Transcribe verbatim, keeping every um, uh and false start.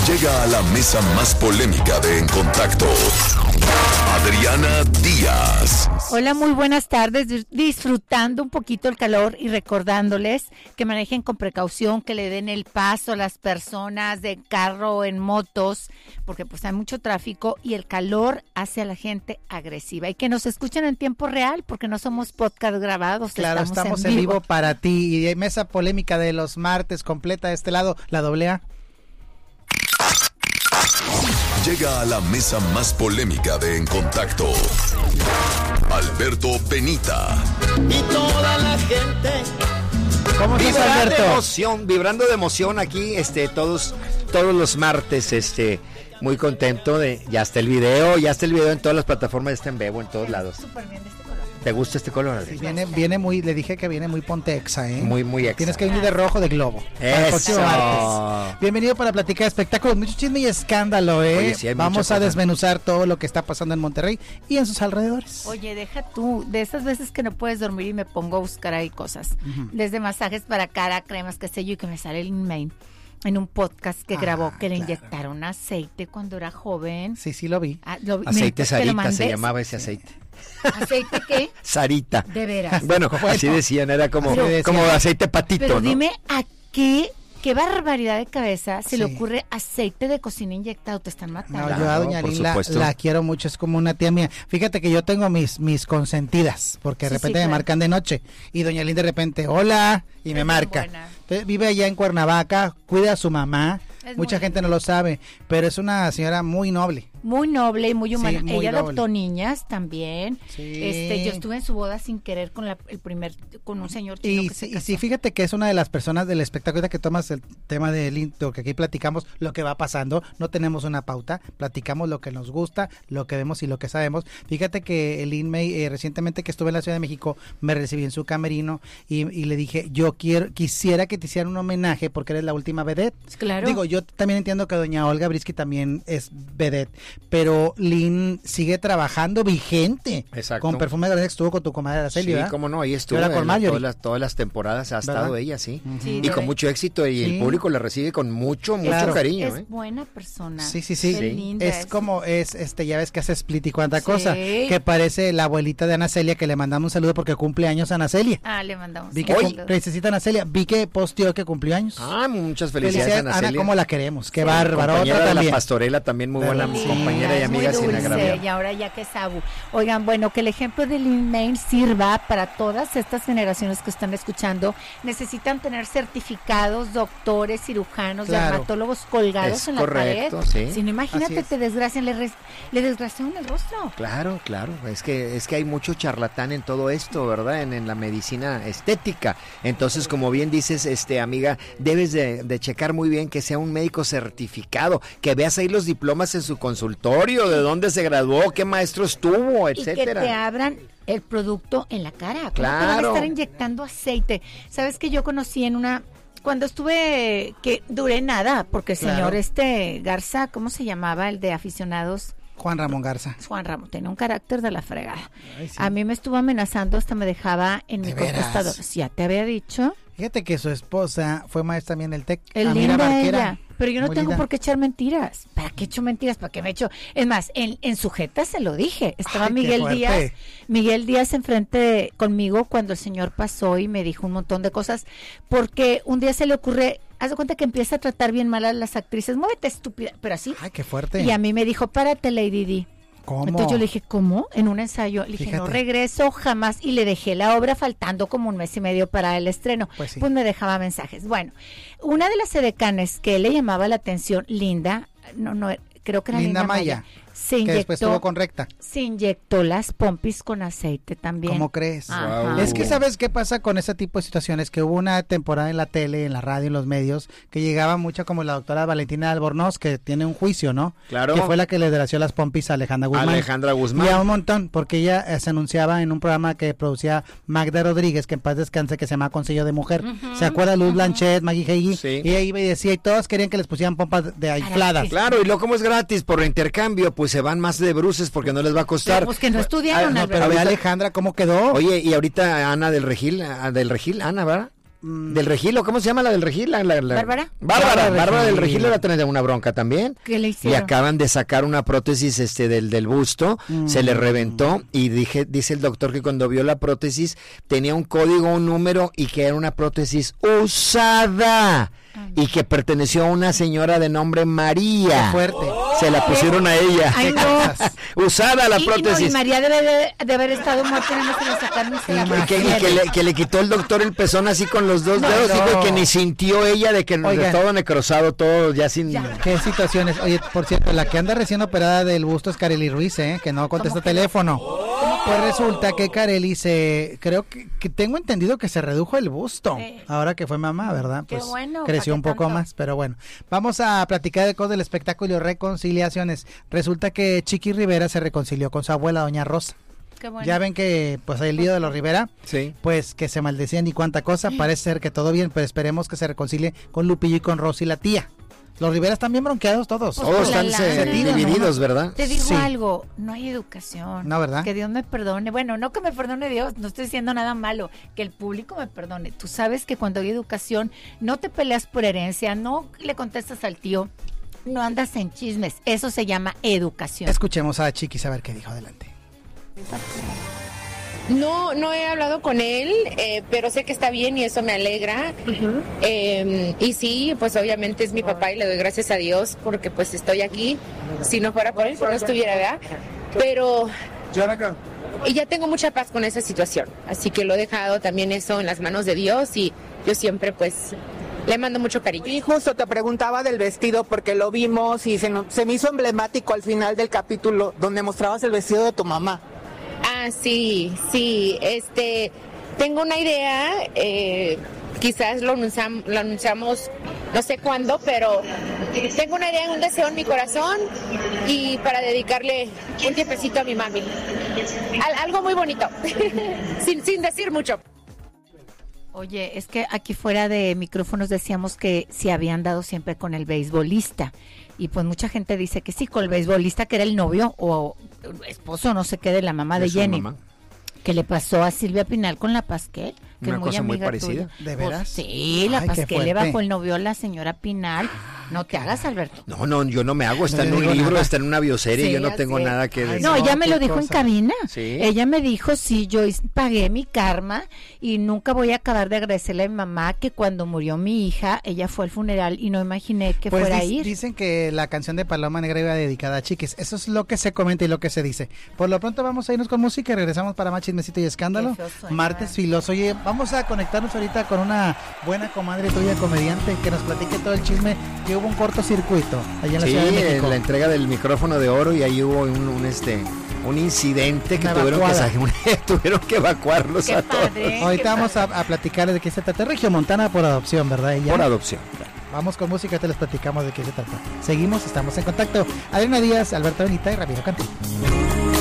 Llega a la mesa más polémica de En Contacto, Adriana Díaz. Hola, muy buenas tardes. Disfrutando un poquito el calor y recordándoles que manejen con precaución, que le den el paso a las personas de carro o en motos, porque pues hay mucho tráfico y el calor hace a la gente agresiva. Y que nos escuchen en tiempo real, porque no somos podcast grabados. Claro, estamos, estamos en, en vivo. vivo para ti. Y mesa polémica de los martes completa de este lado, la doble A. Llega a la mesa más polémica de En Contacto, Alberto Benita. Y toda la gente ¿Cómo estás, vibrando Alberto? de emoción, vibrando de emoción aquí, este, todos, todos los martes, este, muy contento de, ya está el video, ya está el video en todas las plataformas, ya está en Bebo, en todos lados. Súper bien de este color. ¿Te gusta este color? Sí, viene, viene muy, le dije que viene muy Pontexa, ¿eh? Muy, muy exa. Tienes que venir de rojo de globo. Para el próximo Eso. martes. Bienvenido para platicar de espectáculos, mucho chisme y escándalo, ¿eh? Oye, sí, hay Vamos mucha a cosa. desmenuzar todo lo que está pasando en Monterrey y en sus alrededores. Oye, deja tú, de esas veces que no puedes dormir y me pongo a buscar ahí cosas, Ujú. desde masajes para cara, cremas, qué sé yo, y que me sale el email en un podcast que Ah, grabó que le claro. inyectaron aceite cuando era joven. Sí, sí lo vi. Ah, lo vi- Aceite me- te lo Sarita mandé. se llamaba ese aceite. ¿Aceite qué? Sarita. De veras. Bueno, Bueno. así decían, era como, Así decían. como aceite patito, Pero ¿no? dime, ¿a qué, qué barbaridad de cabeza se le Sí. ocurre aceite de cocina inyectado? Te están matando. No, Claro, yo a Doña por Lin la, supuesto. la quiero mucho, es como una tía mía. Fíjate que yo tengo mis mis consentidas, porque de Sí, repente sí, me claro. marcan de noche y Doña Lin de repente, hola, y me bien marca. buena. Entonces, vive allá en Cuernavaca, cuida a su mamá. Es Mucha muy gente linda. no lo sabe, pero es una señora muy noble. Muy noble y muy humana. Sí, muy Ella noble. adoptó niñas también. Sí. Este, yo estuve en su boda sin querer con la, el primer, con un señor chino Y que se sí, y casó. sí, fíjate que es una de las personas del espectáculo, ahorita que tomas el tema del intro, que aquí platicamos lo que va pasando, no tenemos una pauta, platicamos lo que nos gusta, lo que vemos y lo que sabemos. Fíjate que el INMEI, eh, recientemente que estuve en la Ciudad de México, me recibí en su camerino y, y le dije, yo quiero, quisiera que te hicieran un homenaje porque eres la última vedette. Claro. Digo, yo también entiendo que doña Olga Brisky también es vedette, pero Lin sigue trabajando vigente. Exacto. Con Perfume de Gardenia, estuvo con tu comadre Araceli, Sí, ¿verdad? cómo no, ahí estuvo Yo era con en Marjorie. todas las, todas las temporadas ha estado ¿Verdad? ella, sí. Sí, Y de con ver- mucho éxito y Sí. el público la recibe con mucho, mucho Claro. cariño, es ¿eh? buena persona. Sí, sí, sí. Qué linda Es como es, este, ya ves que hace split y cuánta Sí. cosa, que parece la abuelita de Ana Celia, que le mandamos un saludo porque cumple años a Ana Celia. Ah, le mandamos. Vi un que saludo. cum- princesita Ana Celia, vi que posteó que cumplió años. Ah, muchas felicidades, Felicidades, Ana Ana, Celia. cómo la queremos, qué Sí. bárbaro. Compañera Otra de la también. pastorela, también muy buena Sí. compañera y Es muy amiga sin dulce, agraviar. y ahora ya que es Abu. Oigan, bueno, que el ejemplo de Lin May sirva para todas estas generaciones que están escuchando. Necesitan tener certificados, doctores, cirujanos, Claro. dermatólogos colgados Es en la correcto, pared. sí. Si no, imagínate, Así es. te desgracian, le, res- le desgraciaron el rostro. Claro, claro, es que es que hay mucho charlatán en todo esto, ¿verdad? En, en la medicina estética. Entonces, como bien dices, este amiga, debes de, de checar muy bien que sea un médico certificado, que veas ahí los diplomas en su consultorio, de dónde se graduó, qué maestros tuvo, Y que te etcétera. abran el producto en la cara. ¿Cómo te van a Claro. estar inyectando aceite? Sabes que yo conocí en una, cuando estuve, que duré nada, porque el Claro. señor este Garza, ¿cómo se llamaba? El de aficionados, Juan Ramón Garza. Juan Ramos, tenía un carácter de la fregada. Ay, sí. A mí me estuvo amenazando, hasta me dejaba en ¿De mi veras? contestador. Ya te había dicho. Fíjate que su esposa fue maestra también del TEC. El Amira linda Barquera. ella. Pero yo no Muy tengo linda. por qué echar mentiras. ¿Para qué echo mentiras? ¿Para qué me echo? Es más, en, en sujeta se lo dije. Estaba Ay, qué Miguel fuerte. Díaz. Miguel Díaz enfrente de- conmigo cuando el señor pasó y me dijo un montón de cosas. Porque un día se le ocurre, haz de cuenta que empieza a tratar bien mal a las actrices. Muévete, estúpida. Pero así. Ay, qué fuerte. Y a mí me dijo, párate, Lady Di. ¿Cómo? Entonces yo le dije, ¿cómo? En un ensayo. Le dije, Fíjate. no regreso jamás. Y le dejé la obra faltando como un mes y medio para el estreno. Pues sí. Pues me dejaba mensajes. Bueno, una de las edecanes que le llamaba la atención, Linda, no, no, creo que era Linda Linda, Maya, Maya, se que después inyectó, estuvo con recta. se inyectó las pompis con aceite también. ¿Cómo crees? Ajá. Wow. Es que sabes qué pasa con ese tipo de situaciones, que hubo una temporada en la tele, en la radio, en los medios, que llegaba mucho como la doctora Valentina Albornoz, que tiene un juicio, ¿no? Claro. Que fue la que le desgració las pompis a Alejandra Guzmán. Alejandra Guzmán. Y a un montón, porque ella eh, se anunciaba en un programa que producía Magda Rodríguez, que en paz descanse, que se llama Consejo de Mujer. ¿Se acuerda? Luz Blanchet, Maggie Heigui. Sí. Y ella iba y decía, y todos querían que les pusieran pompas de infladas. Claro, y luego como es gratis por intercambio, pues se van más de bruces porque no les va a costar. Pues que no estudiaron, Ah, no, Alberto. pero ve ahorita- Alejandra cómo quedó. Oye, y ahorita Ana del Regil, ah, del Regil, Ana, ¿verdad? Del Regil, ¿o cómo se llama la del Regil? La, la, la... ¿Bárbara? Bárbara, Bárbara del Regil la tiene una bronca también. ¿Qué le Y hicieron? acaban de sacar una prótesis este del, del busto, mm. se le reventó y dije, dice el doctor que cuando vio la prótesis tenía un código, un número y que era una prótesis usada. Y que perteneció a una señora de nombre María. Qué fuerte. Se la pusieron a ella. Ay, no. Usada la y, prótesis. No, y María debe de, de haber estado muerta, tenemos que sacarnos sí, la y, que, y que, le, que le quitó el doctor el pezón así con los dos no, dedos, no. Dijo que ni sintió ella de que Oigan, todo necrosado, todo ya sin... Ya. Qué situaciones. Oye, por cierto, la que anda recién operada del busto es Kareli Ruiz, ¿eh? Que no contesta teléfono. Pues resulta que Kareli se... Creo que, que tengo entendido que se redujo el busto. Sí. Ahora que fue mamá, ¿verdad? Pues qué bueno. Creció un poco tanto? Más, pero bueno. Vamos a platicar de cosas del espectáculo y reconciliaciones. Resulta que Chiqui Rivera se reconcilió con su abuela, doña Rosa. Qué bueno. Ya ven que pues el lío de los Rivera, sí. Pues que se maldecían y cuánta cosa. Parece ser que todo bien, pero esperemos que se reconcilie con Lupillo y con Rosy, la tía. Los Rivera están bien bronqueados todos. Pues todos están se, divididos, ¿verdad? Te digo sí. algo, no hay educación. No, ¿verdad? Que Dios me perdone. Bueno, no que me perdone Dios, no estoy diciendo nada malo. Que el público me perdone. Tú sabes que cuando hay educación, no te peleas por herencia, no le contestas al tío, no andas en chismes. Eso se llama educación. Escuchemos a Chiqui a ver qué dijo. Adelante. No, no he hablado con él, eh, pero sé que está bien y eso me alegra. Uh-huh. eh, y sí, pues obviamente es mi papá y le doy gracias a Dios porque pues estoy aquí. Si no fuera por él, pues no estuviera, ¿verdad? Pero y ya tengo mucha paz con esa situación, así que lo he dejado también eso en las manos de Dios y yo siempre pues le mando mucho cariño. Y justo te preguntaba del vestido porque lo vimos y se, no, se me hizo emblemático al final del capítulo donde mostrabas el vestido de tu mamá. Ah, sí, sí, este, tengo una idea, eh, quizás lo anunciamos, lo anunciamos no sé cuándo, pero tengo una idea, un deseo en mi corazón y para dedicarle un tiempecito a mi mami. Al, algo muy bonito, sin, sin decir mucho. Oye, es que aquí fuera de micrófonos decíamos que se habían dado siempre con el beisbolista. Y pues mucha gente dice que sí, con el beisbolista que era el novio o esposo, no sé qué, de la mamá de, de Jenny. Mamá. Que le pasó a Silvia Pinal con la Pasquel, que Una es muy cosa amiga muy parecida. tuya. ¿De veras? Pues, sí, la Ay, Pasquel le bajó el novio a la señora Pinal. No te hagas, Alberto. No, no, yo no me hago, está no en un libro, nada. Está en una bioserie, Sí, yo no tengo sé. nada que decir. No, no, ella me lo dijo cosa. en cabina. ¿Sí? Ella me dijo, sí, yo pagué mi karma y nunca voy a acabar de agradecerle a mi mamá que cuando murió mi hija, ella fue al funeral y no imaginé que pues fuera dic- a ir. Dicen que la canción de Paloma Negra iba dedicada a Chiquis. Eso es lo que se comenta y lo que se dice. Por lo pronto vamos a irnos con música y regresamos para más chismecito y escándalo. Qué feo suena. Martes filoso. Oye, vamos a conectarnos ahorita con una buena comadre tuya, comediante, que nos platique todo el chisme, que hubo un cortocircuito allá en la Sí, Ciudad de en México. la entrega del micrófono de oro y ahí hubo un, un este un incidente que Una tuvieron que, evacuada. sa- tuvieron que evacuarlos Qué a todos. padre. Ahorita qué vamos a, a platicar de qué se trata. Regio Montana por adopción, ¿verdad? Ella. Por adopción. Vamos con música, te les platicamos de qué se trata. Seguimos, estamos en contacto. Adriana Díaz, Alberto Benita y Ramiro Cantil.